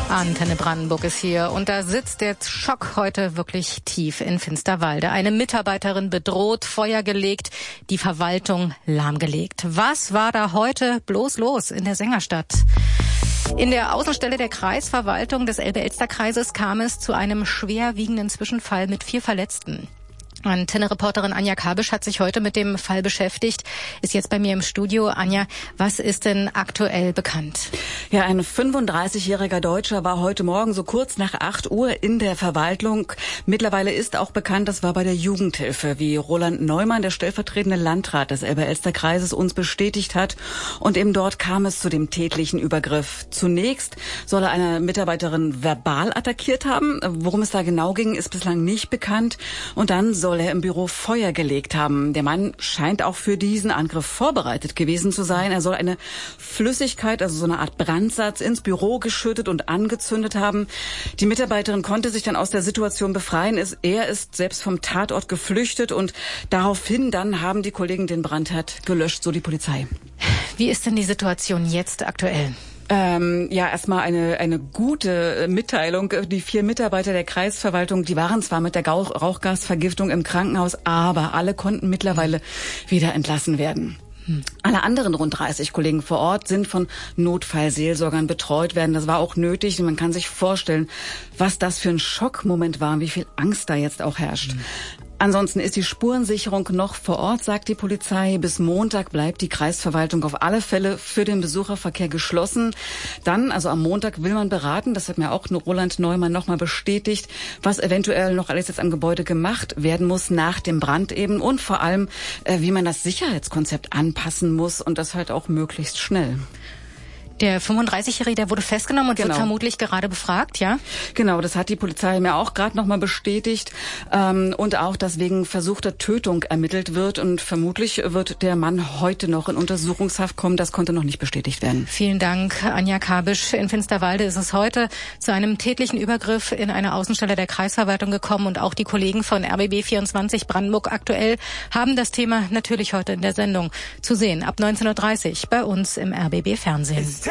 Antenne Brandenburg ist hier und da sitzt der Schock heute wirklich tief in Finsterwalde. Eine Mitarbeiterin bedroht, Feuer gelegt, die Verwaltung lahmgelegt. Was war da heute bloß los in der Sängerstadt? In der Außenstelle der Kreisverwaltung des Elbe-Elster-Kreises kam es zu einem schwerwiegenden Zwischenfall mit 4 Verletzten. Antenne-Reporterin Anja Kabisch hat sich heute mit dem Fall beschäftigt, ist jetzt bei mir im Studio. Anja, was ist denn aktuell bekannt? Ja, ein 35-jähriger Deutscher war heute Morgen so kurz nach 8 Uhr in der Verwaltung. Mittlerweile ist auch bekannt, das war bei der Jugendhilfe, wie Roland Neumann, der stellvertretende Landrat des Elbe-Elster-Kreises, uns bestätigt hat. Und eben dort kam es zu dem tätlichen Übergriff. Zunächst soll er eine Mitarbeiterin verbal attackiert haben. Worum es da genau ging, ist bislang nicht bekannt. Und dann soll er im Büro Feuer gelegt haben. Der Mann scheint auch für diesen Angriff vorbereitet gewesen zu sein. Er soll eine Flüssigkeit, also so eine Art Brandsatz, ins Büro geschüttet und angezündet haben. Die Mitarbeiterin konnte sich dann aus der Situation befreien. Er ist selbst vom Tatort geflüchtet und daraufhin dann haben die Kollegen den Brandherd gelöscht, so die Polizei. Wie ist denn die Situation jetzt aktuell? Erstmal eine gute Mitteilung. Die 4 Mitarbeiter der Kreisverwaltung, die waren zwar mit der Rauchgasvergiftung im Krankenhaus, aber alle konnten mittlerweile wieder entlassen werden. Alle anderen rund 30 Kollegen vor Ort sind von Notfallseelsorgern betreut werden. Das war auch nötig. Man kann sich vorstellen, was das für ein Schockmoment war und wie viel Angst da jetzt auch herrscht. Ansonsten ist die Spurensicherung noch vor Ort, sagt die Polizei. Bis Montag bleibt die Kreisverwaltung auf alle Fälle für den Besucherverkehr geschlossen. Dann, also am Montag, will man beraten, das hat mir auch Roland Neumann nochmal bestätigt, was eventuell noch alles jetzt am Gebäude gemacht werden muss nach dem Brand eben und vor allem, wie man das Sicherheitskonzept anpassen muss und das halt auch möglichst schnell. Der 35-Jährige, der wurde festgenommen und wird vermutlich gerade befragt, ja? Genau, das hat die Polizei mir auch gerade nochmal bestätigt. Und auch, dass wegen versuchter Tötung ermittelt wird. Und vermutlich wird der Mann heute noch in Untersuchungshaft kommen. Das konnte noch nicht bestätigt werden. Vielen Dank, Anja Kabisch. In Finsterwalde ist es heute zu einem tätlichen Übergriff in eine Außenstelle der Kreisverwaltung gekommen. Und auch die Kollegen von RBB24 Brandenburg aktuell haben das Thema natürlich heute in der Sendung zu sehen. Ab 19:30 Uhr bei uns im RBB Fernsehen.